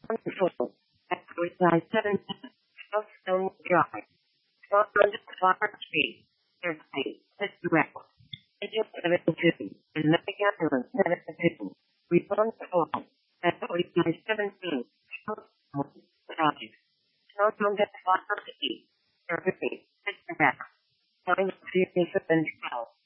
Control. Exercise 7. Stone Drive. 100 feet. Airspace. Direct. Agent 72. And Mega Ambulance 72. Response call. Exercise 17. Project. 100 feet. Airspace. Direct. Find serious and health.